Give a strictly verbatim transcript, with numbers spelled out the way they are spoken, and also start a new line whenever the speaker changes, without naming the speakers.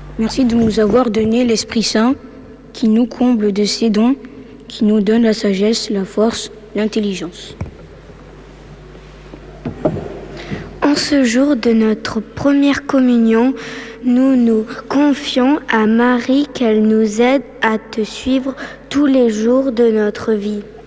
Merci de nous avoir donné l'Esprit Saint qui nous comble de ses dons, qui nous donne la sagesse, la force, l'intelligence.
En ce jour de notre première communion, nous nous confions à Marie qu'elle nous aide à te suivre tous les jours de notre vie.